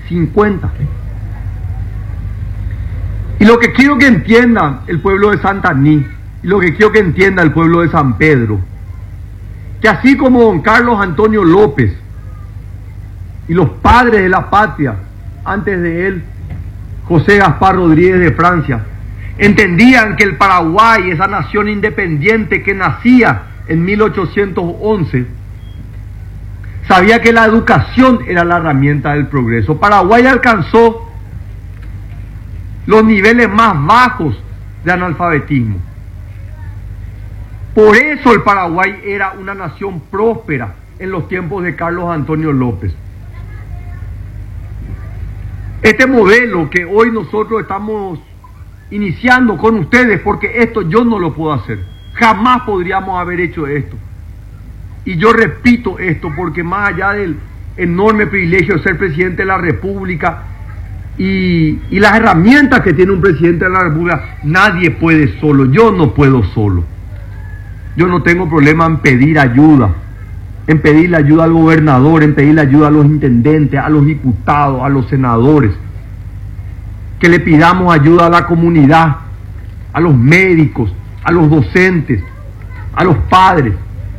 50. Y lo que quiero que entienda el pueblo de Santaní, y lo que quiero que entienda el pueblo de San Pedro, que así como don Carlos Antonio López y los padres de la patria, antes de él, José Gaspar Rodríguez de Francia, entendían que el Paraguay, esa nación independiente que nacía en 1811, sabía que la educación era la herramienta del progreso. Paraguay alcanzó los niveles más bajos de analfabetismo. Por eso el Paraguay era una nación próspera en los tiempos de Carlos Antonio López. Este modelo que hoy nosotros estamos iniciando con ustedes, porque esto yo no lo puedo hacer, jamás podríamos haber hecho esto. Y yo repito esto porque más allá del enorme privilegio de ser presidente de la República y las herramientas que tiene un presidente de la República, nadie puede solo, yo no puedo solo. Yo no tengo problema en pedir ayuda, en pedirle ayuda al gobernador, en pedirle ayuda a los intendentes, a los diputados, a los senadores, que le pidamos ayuda a la comunidad, a los médicos, a los docentes, a los padres.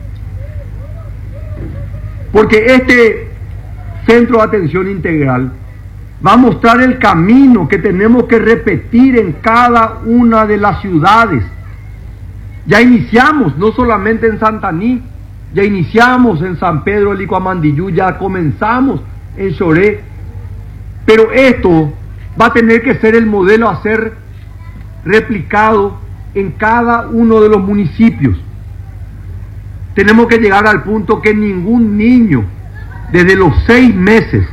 Porque este centro de atención integral va a mostrar el camino que tenemos que repetir en cada una de las ciudades. Ya iniciamos, no solamente en Santaní, ya iniciamos en San Pedro de Licuamandillú, ya comenzamos en Choré, pero esto va a tener que ser el modelo a ser replicado en cada uno de los municipios. Tenemos que llegar al punto que ningún niño, desde los 6 meses,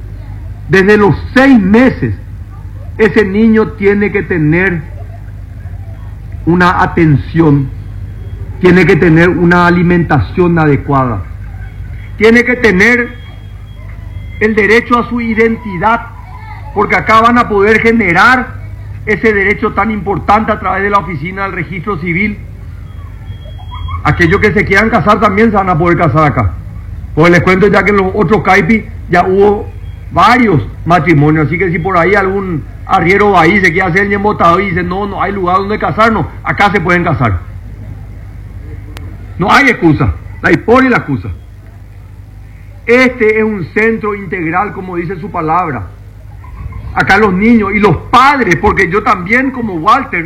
ese niño tiene que tener una atención, tiene que tener una alimentación adecuada, tiene que tener el derecho a su identidad, porque acá van a poder generar ese derecho tan importante a través de la oficina del registro civil. Aquellos que se quieran casar también se van a poder casar acá. Pues les cuento ya que en los otros CAIPI ya hubo varios matrimonios, así que si por ahí algún arriero va ahí, se quiere hacer el embotado y dice, no hay lugar donde casarnos, acá se pueden casar. No hay excusa, la por y la excusa. Este es un centro integral, como dice su palabra. Acá los niños y los padres, porque yo también como Walter,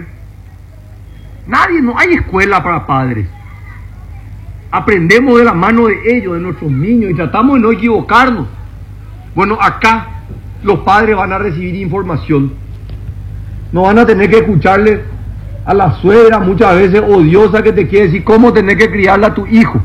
no hay escuela para padres. Aprendemos de la mano de ellos, de nuestros niños, y tratamos de no equivocarnos. Bueno, acá los padres van a recibir información. No van a tener que escucharle a la suegra muchas veces odiosa que te quiere decir cómo tener que criarle a tu hijo.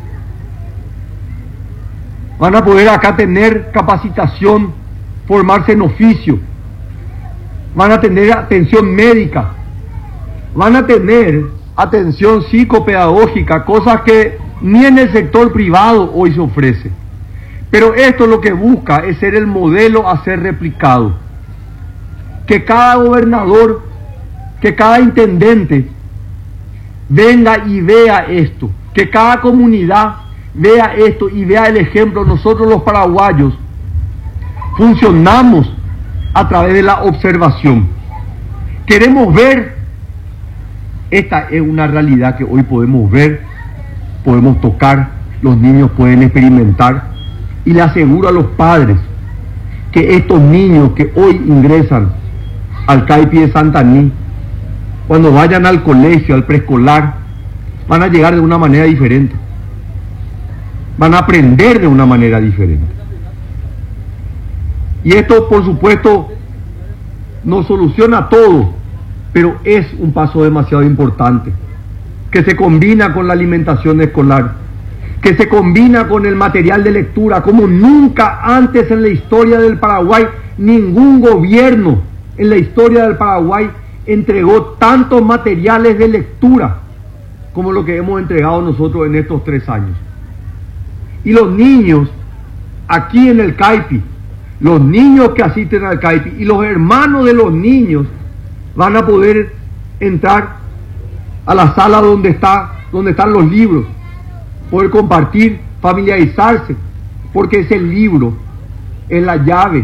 Van a poder acá tener capacitación, formarse en oficio. Van a tener atención médica. Van a tener atención psicopedagógica, cosas que ni en el sector privado hoy se ofrece. Pero esto lo que busca es ser el modelo a ser replicado. Que cada gobernador, que cada intendente venga y vea esto. Que cada comunidad vea esto y vea el ejemplo. Nosotros los paraguayos funcionamos a través de la observación. Queremos ver. Esta es una realidad que hoy podemos ver, podemos tocar, los niños pueden experimentar, y le aseguro a los padres que estos niños que hoy ingresan al CAIPI de Santaní, cuando vayan al colegio, al preescolar, van a llegar de una manera diferente, van a aprender de una manera diferente. Y esto, por supuesto, no soluciona todo, pero es un paso demasiado importante, que se combina con la alimentación escolar, que se combina con el material de lectura, como nunca antes en la historia del Paraguay, ningún gobierno en la historia del Paraguay entregó tantos materiales de lectura como lo que hemos entregado nosotros en estos 3 años. Y los niños, aquí en el CAIPI, los niños que asisten al CAIPI y los hermanos de los niños van a poder entrar a la sala donde están los libros, poder compartir, familiarizarse, porque ese libro es la llave